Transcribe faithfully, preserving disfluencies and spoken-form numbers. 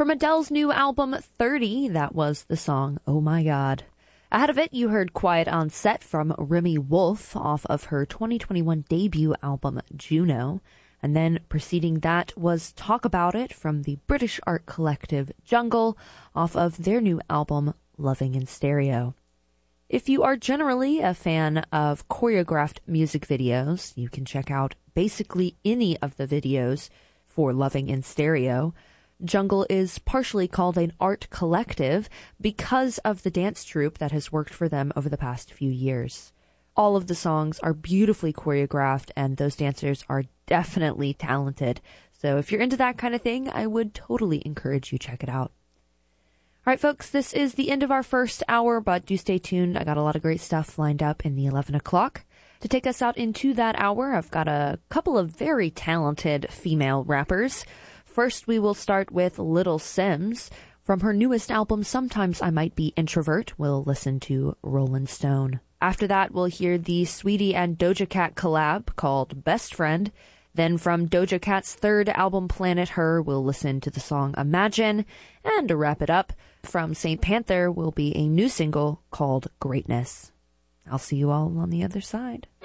From Adele's new album, thirty, that was the song Oh My God. Ahead of it, you heard Quiet on Set from Remy Wolf off of her twenty twenty-one debut album, Juno. And then preceding that was Talk About It from the British art collective Jungle off of their new album, Loving in Stereo. If you are generally a fan of choreographed music videos, you can check out basically any of the videos for Loving in Stereo. Jungle is partially called an art collective because of the dance troupe that has worked for them over the past few years. All of the songs are beautifully choreographed, and those dancers are definitely talented. So if you're into that kind of thing, I would totally encourage you to check it out. All right, folks, this is the end of our first hour, but do stay tuned. I got a lot of great stuff lined up in the eleven o'clock. To take us out into that hour, I've got a couple of very talented female rappers. First, we will start with Little Simz. From her newest album, Sometimes I Might Be Introvert, we'll listen to Rolling Stone. After that, we'll hear the Sweetie and Doja Cat collab called Best Friend. Then from Doja Cat's third album, Planet Her, we'll listen to the song Imagine. And to wrap it up, from Saint Panther will be a new single called Greatness. I'll see you all on the other side.